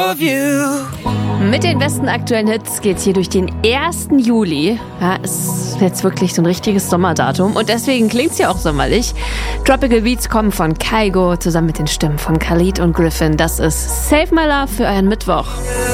of you. Mit den besten aktuellen Hits geht's hier durch den 1. Juli. Ja, ist jetzt wirklich so ein richtiges Sommerdatum und deswegen klingt's ja auch sommerlich. Tropical Beats kommen von Kygo zusammen mit den Stimmen von Khalid und Griffin. Das ist Save My Love für euren Mittwoch.